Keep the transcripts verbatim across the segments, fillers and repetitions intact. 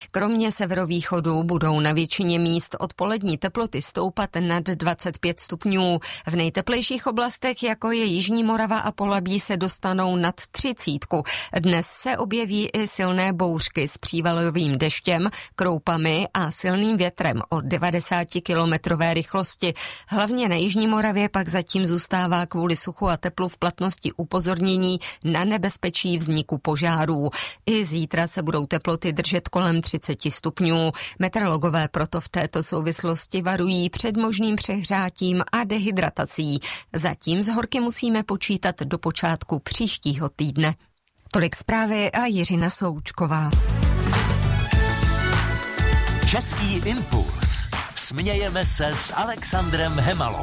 Kromě severovýchodu budou na většině míst odpolední teploty stoupat nad dvacet pět stupňů. V nejteplejších oblastech, jako je Jižní Morava a Polabí, se dostanou nad třicítku. Dnes se objeví i silné bouřky s přívalovým deštěm, kroupami a silným větrem o devadesátikilometrové rychlosti. Hlavně na Jižní Moravě pak zatím zůstává kvůli suchu a teplu v platnosti upozornění na nebezpečí vzniku požárů. I zítra se budou teploty držet kolem třicet stupňů. Meteorologové proto v této souvislosti varují před možným přehřátím a dehydratací. Zatím s horky musíme počítat do počátku příštího týdne. Tolik zprávy a Jiřina Součková. Český impuls. Smějeme se s Alexandrem Hemalou.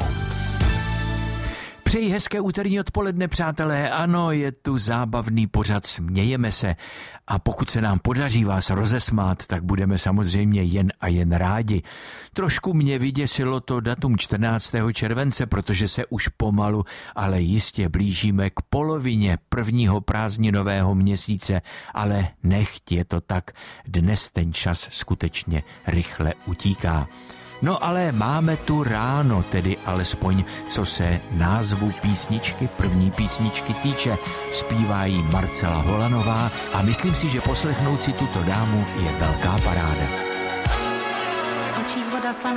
Přeji hezké úterní odpoledne, přátelé. Ano, je tu zábavný pořad Smějeme se. A pokud se nám podaří vás rozesmát, tak budeme samozřejmě jen a jen rádi. Trošku mě vyděsilo to datum čtrnáctého července, protože se už pomalu, ale jistě blížíme k polovině prvního prázdninového měsíce, ale nechť je to tak, dnes ten čas skutečně rychle utíká. No ale máme tu ráno, tedy alespoň co se názvu písničky, první písničky týče. Zpívá jí Marcela Holanová a myslím si, že poslechnout si tuto dámu je velká paráda.